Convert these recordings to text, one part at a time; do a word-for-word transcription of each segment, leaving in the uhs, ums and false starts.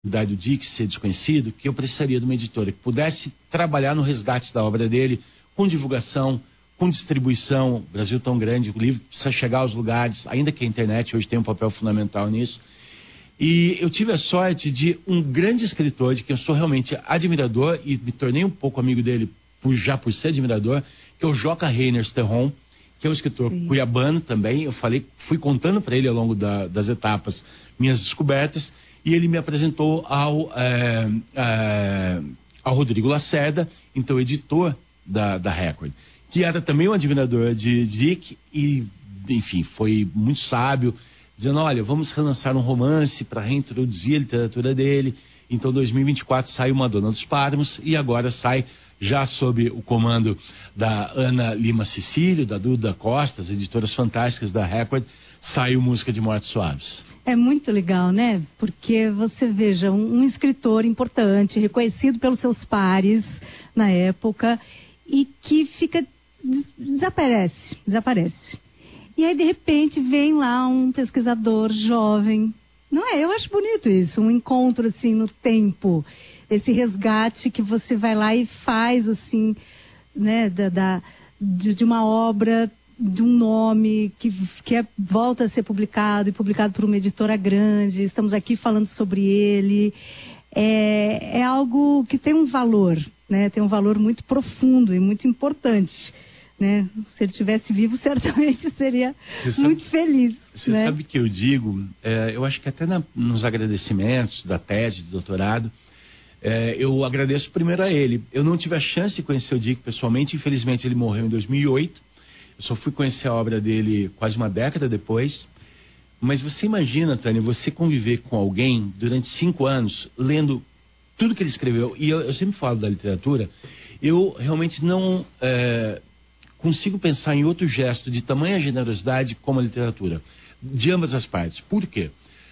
do Dick ser desconhecido, que eu precisaria de uma editora que pudesse trabalhar no resgate da obra dele, com divulgação, com distribuição. O Brasil tão grande, o livro precisa chegar aos lugares, ainda que a internet hoje tem um papel fundamental nisso. E eu tive a sorte de um grande escritor, de quem eu sou realmente admirador, e me tornei um pouco amigo dele por, já por ser admirador, que é o Joca Reiner Sterron, que é um escritor Sim. cuiabano também. Eu falei, fui contando para ele ao longo da, das etapas minhas descobertas, e ele me apresentou ao, é, é, ao Rodrigo Lacerda, então editor da, da Record, que era também um admirador de Dick, e enfim, foi muito sábio, dizendo, olha, vamos relançar um romance para reintroduzir a literatura dele. Então, em dois mil e vinte e quatro saiu Madonna dos Páramos, e agora sai, já sob o comando da Ana Lima Cecílio, da Duda Costa, as editoras fantásticas da Record, saiu Música de Mortes Suaves. É muito legal, né? Porque você veja, um, um escritor importante, reconhecido pelos seus pares na época, e que fica, desaparece, desaparece. E aí, de repente, vem lá um pesquisador jovem. Não é? Eu acho bonito isso, um encontro, assim, no tempo. Esse resgate que você vai lá e faz, assim, né, da, da, de, de uma obra, de um nome que, que é, volta a ser publicado, e publicado por uma editora grande. Estamos aqui falando sobre ele. É, é algo que tem um valor, né? Tem um valor muito profundo e muito importante. Né? Se ele estivesse vivo, certamente seria você muito sabe, feliz. Você né? sabe que eu digo, é, eu acho que até na, nos agradecimentos da tese, do doutorado, é, eu agradeço primeiro a ele. Eu não tive a chance de conhecer o Dick pessoalmente, infelizmente ele morreu em dois mil e oito, eu só fui conhecer a obra dele quase uma década depois. Mas você imagina, Tânia, você conviver com alguém durante cinco anos, lendo tudo que ele escreveu, e eu, eu sempre falo da literatura, eu realmente não... É, consigo pensar em outro gesto de tamanha generosidade como a literatura, de ambas as partes. Por quê?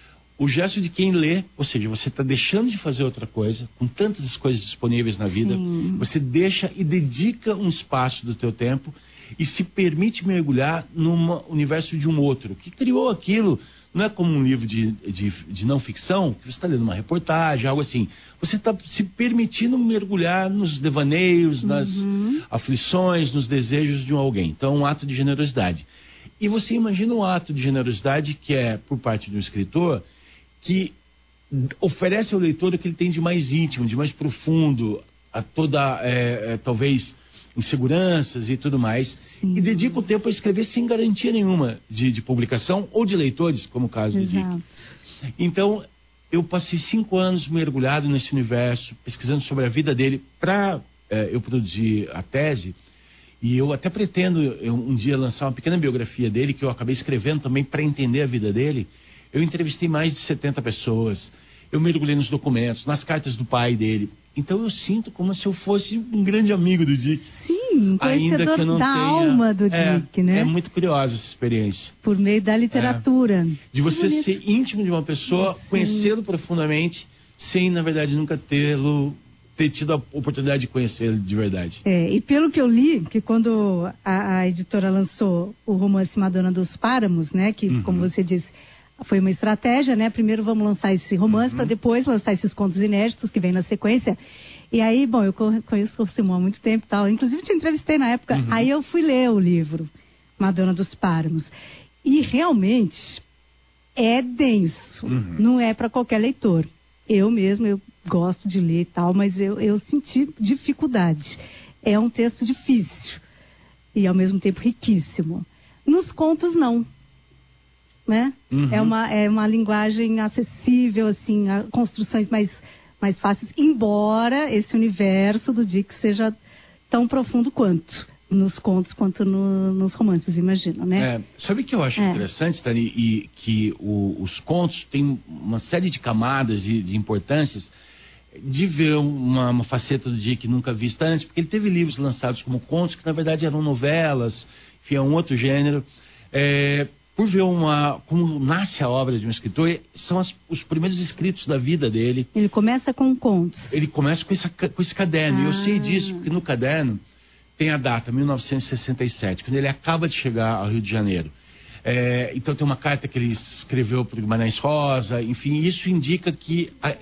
O gesto de quem lê, ou seja, você está deixando de fazer outra coisa, com tantas coisas disponíveis na vida, Sim. você deixa e dedica um espaço do teu tempo e se permite mergulhar no universo de um outro, que criou aquilo. Não é como um livro de, de, de não ficção, que você está lendo uma reportagem, algo assim. Você está se permitindo mergulhar nos devaneios, nas uhum. aflições, nos desejos de um alguém. Então, é um ato de generosidade. E você imagina um ato de generosidade que é por parte de um escritor que oferece ao leitor o que ele tem de mais íntimo, de mais profundo, a toda, é, é, talvez... inseguranças e tudo mais, Sim. e dedica o tempo a escrever sem garantia nenhuma de, de publicação ou de leitores, como o caso Exato. do Dick. Então, eu passei cinco anos mergulhado nesse universo, pesquisando sobre a vida dele, para é, eu produzir a tese, e eu até pretendo eu, um dia lançar uma pequena biografia dele, que eu acabei escrevendo também para entender a vida dele. Eu entrevistei mais de setenta pessoas, eu mergulhei nos documentos, nas cartas do pai dele. Então eu sinto como se eu fosse um grande amigo do Dick. Sim, um ainda que eu não da tenha... alma do é, Dick, né? É muito curiosa essa experiência. Por meio da literatura. É, de você ser íntimo de uma pessoa, Sim. conhecê-lo profundamente, sem, na verdade, nunca tê-lo, ter tido a oportunidade de conhecê-lo de verdade. É, e pelo que eu li, que quando a, a editora lançou o romance Madonna dos Páramos, né? Que, uhum. como você disse... foi uma estratégia, né? Primeiro vamos lançar esse romance, uhum. para depois lançar esses contos inéditos que vem na sequência. E aí, bom, eu conheço o Simão há muito tempo e tal. Inclusive te entrevistei na época. Uhum. Aí eu fui ler o livro, Madonna dos Páramos. E realmente é denso. Uhum. Não é para qualquer leitor. Eu mesmo, eu gosto de ler e tal, mas eu, eu senti dificuldade. É um texto difícil. E ao mesmo tempo riquíssimo. Nos contos, não. Né? Uhum. É, uma, é uma linguagem acessível, assim, a construções mais, mais fáceis, embora esse universo do Dick seja tão profundo quanto nos contos, quanto no, nos romances, imagino, né? É, sabe o que eu acho é. interessante, Tani, e que o, os contos têm uma série de camadas e de importâncias de ver uma, uma faceta do Dick nunca vista antes, porque ele teve livros lançados como contos, que na verdade eram novelas, enfim, é um outro gênero. É... Por ver uma, como nasce a obra de um escritor, são as, os primeiros escritos da vida dele. Ele começa com contos. Ele começa com, essa, com esse caderno. Ah. E eu sei disso, porque no caderno tem a data, mil novecentos e sessenta e sete, quando ele acaba de chegar ao Rio de Janeiro. É, então tem uma carta que ele escreveu para o Guimarães Rosa, enfim, isso indica que... A,